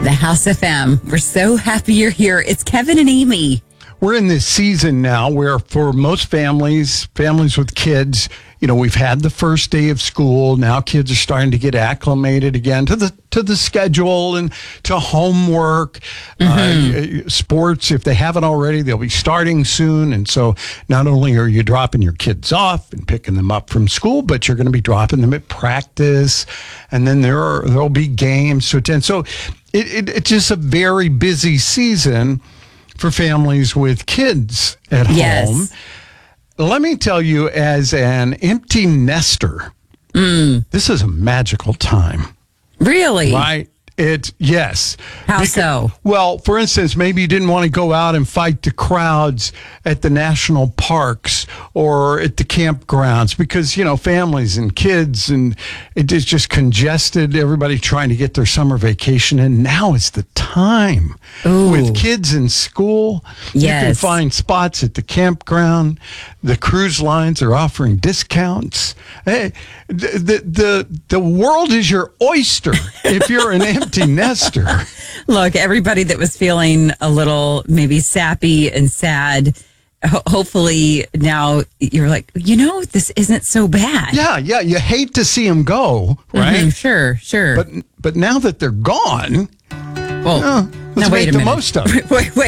The House FM. We're so happy you're here. It's Kevin and Amy. We're in this season now where for most families with kids, we've had the first day of school. Now kids are starting to get acclimated again to the schedule and to homework, sports. If they haven't already, they'll be starting soon. And so not only are you dropping your kids off and picking them up from school, but you're going to be dropping them at practice. And then there'll be games to attend. So it's just a very busy season for families with kids at home. Let me tell you, as an empty nester, this is a magical time. Really? Right? Yes. How so? Well, for instance, maybe you didn't want to go out and fight the crowds at the national parks or at the campgrounds because, families and kids, and it is just congested, everybody trying to get their summer vacation. And now is the time. Ooh. With kids in school. Yes. You can find spots at the campground. The cruise lines are offering discounts. Hey, the world is your oyster if you're an empty nester. Look, everybody that was feeling a little maybe sappy and sad, hopefully now you're like, this isn't so bad. Yeah. You hate to see them go, right? Mm-hmm, sure. But now that they're gone, well, let's now wait make a the minute. most of it. Wait.